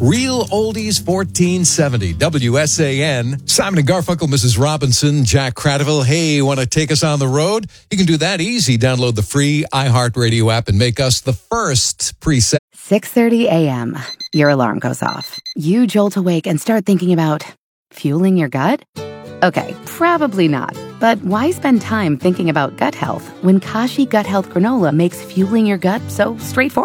Real Oldies 1470, WSAN. Simon and Garfunkel, Mrs. Robinson, Jack Cradaville. Hey, want to take us on the road? You can do that easy. Download the free iHeartRadio app and make us the first preset. 6:30 a.m. Your alarm goes off. You jolt awake and start thinking about fueling your gut? Okay, probably not. But why spend time thinking about gut health when Kashi Gut Health Granola makes fueling your gut so straightforward?